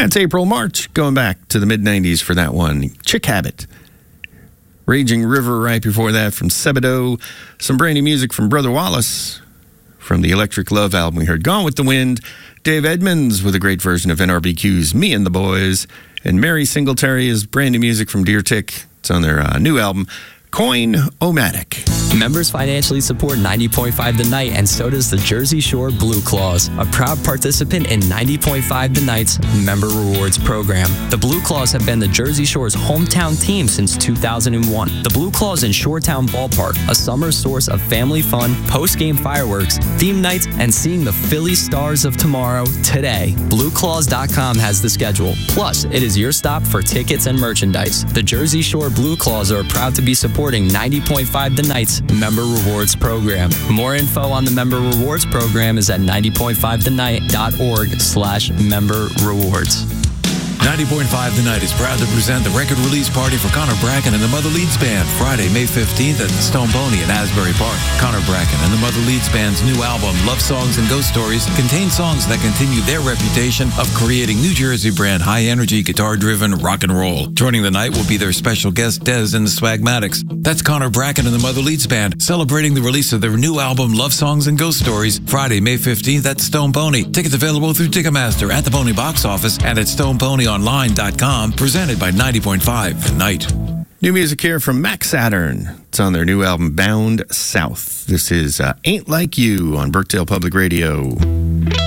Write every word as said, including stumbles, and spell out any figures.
That's April, March, going back to the mid nineties for that one. Chick Habit. Raging River right before that from Sebadoh. Some brand new music from Brother Wallace. From the Electric Love album, we heard Gone with the Wind. Dave Edmonds with a great version of N R B Q's Me and the Boys. And Mary Singletary is brand new music from Deer Tick. It's on their uh, new album, Coin-O-Matic. Members financially support ninety point five The Night, and so does the Jersey Shore Blue Claws, a proud participant in ninety point five The Night's Member Rewards program. The Blue Claws have been the Jersey Shore's hometown team since two thousand one. The Blue Claws in Shoretown Ballpark, a summer source of family fun, post-game fireworks, theme nights, and seeing the Philly Stars of tomorrow today. Blue Claws dot com has the schedule. Plus, it is your stop for tickets and merchandise. The Jersey Shore Blue Claws are proud to be supporting ninety point five The Night's Member Rewards program. More info on the Member Rewards program is at ninety point five the night dot org slash member rewards. ninety point five The Night is proud to present the record release party for Connor Bracken and the Mother Leeds Band Friday, May fifteenth at the Stone Pony in Asbury Park. Connor Bracken and the Mother Leeds Band's new album, Love Songs and Ghost Stories, contains songs that continue their reputation of creating New Jersey brand high-energy, guitar-driven rock and roll. Joining the night will be their special guest, Dez and the Swagmatics. That's Connor Bracken and the Mother Leeds Band celebrating the release of their new album, Love Songs and Ghost Stories, Friday, May fifteenth at Stone Pony. Tickets available through Ticketmaster at the Pony Box Office and at stone pony online dot com, presented by ninety point five The Night. New music here from Max Saturn. It's on their new album, Bound South. This is uh, Ain't Like You on Burkdale Public Radio.